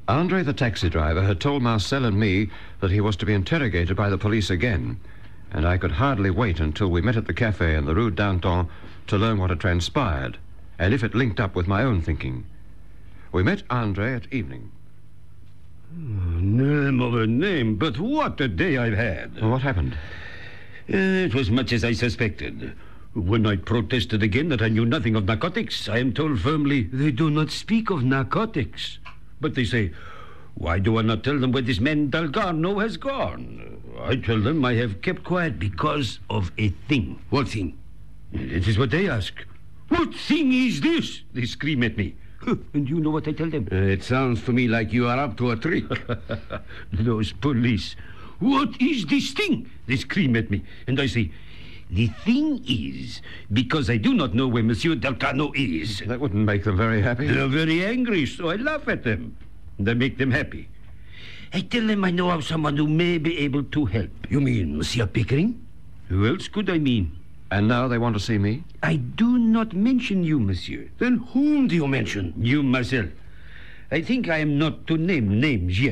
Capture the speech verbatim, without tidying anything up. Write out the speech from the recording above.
Andre, the taxi driver, had told Marcel and me that he was to be interrogated by the police again, and I could hardly wait until we met at the cafe in the Rue Danton to learn what had transpired, and if it linked up with my own thinking. We met Andre at evening. Name of a name, but what a day I've had. Well, what happened? Uh, it was much as I suspected. When I protested again that I knew nothing of narcotics, I am told firmly they do not speak of narcotics. But they say, why do I not tell them where this man Dalgarno has gone? I tell them I have kept quiet because of a thing. What thing? It is what they ask. What thing is this? They scream at me. And you know what I tell them? Uh, it sounds to me like you are up to a trick. Those police. What is this thing? They scream at me. And I say, the thing is, because I do not know where Monsieur Dalgarno is. That wouldn't make them very happy. They're very angry, so I laugh at them. And I make them happy. I tell them I know of someone who may be able to help. You mean Monsieur Pickering? Who else could I mean? And now they want to see me? I do not mention you, monsieur. Then whom do you mention? You, Marcel. I think I am not to name names yet.